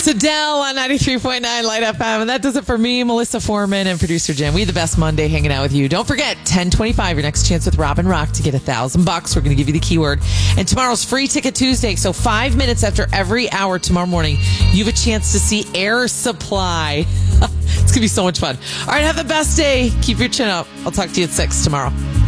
It's Adele on 93.9 Light FM. And that does it for me, Melissa Foreman, and producer Jen. We had the best Monday hanging out with you. Don't forget, 10:25, your next chance with Robin Rock to get $1,000. We're going to give you the keyword. And tomorrow's Free Ticket Tuesday. So 5 minutes after every hour tomorrow morning, you have a chance to see Air Supply. It's going to be so much fun. All right, have the best day. Keep your chin up. I'll talk to you at 6 tomorrow.